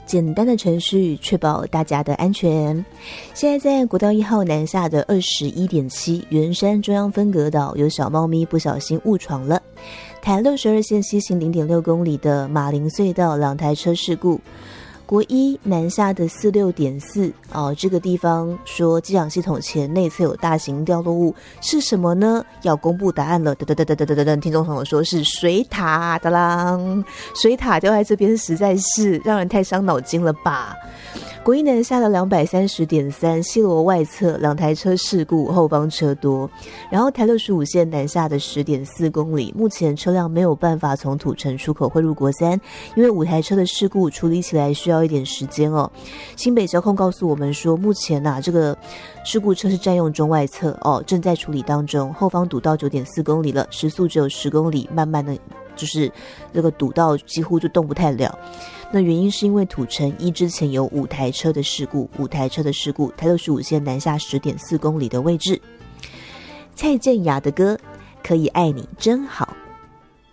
简单的程序确保大家的安全。现在在国道1号南下的21.7圆山中央分隔岛有小猫咪不小心误闯了。台62线西行 0.6 公里的马林隧道2台车事故。国一南下的46.4这个地方说机长系统前内侧有大型掉落物，是什么呢？要公布答案了。听众朋友说是水塔的啦，水塔掉在这边实在是让人太伤脑筋了吧。国一南下的230.3西螺外侧2台车事故，后方车多。然后台65线南下的10.4公里，目前车辆没有办法从土城出口汇入国三，因为5台车的事故处理起来需要一点时间哦。新北交控告诉我们说，目前这个事故车是占用中外侧正在处理当中，后方堵到9.4公里了，时速只有10公里，慢慢的就是这个堵到几乎就动不太了。那原因是因为土城一之前有5台车的事故，台65线南下10.4公里的位置。蔡健雅的歌《可以爱你真好》。